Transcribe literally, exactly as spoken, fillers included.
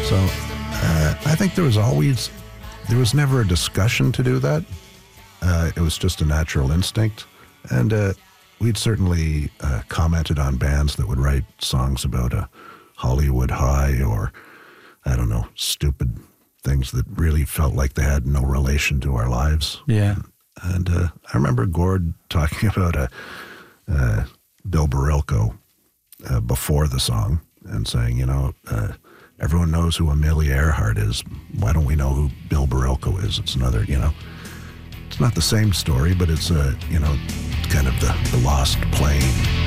So uh, I think there was always, there was never a discussion to do that. Uh, it was just a natural instinct. And uh, we'd certainly uh, commented on bands that would write songs about a Hollywood high or, I don't know, stupid things that really felt like they had no relation to our lives. Yeah. And uh, I remember Gord talking about a, uh, Bill Barilko uh, before the song and saying, you know, uh, everyone knows who Amelia Earhart is. Why don't we know who Bill Barilko is? It's another, you know, it's not the same story, but it's a, you know, kind of the, the lost plane.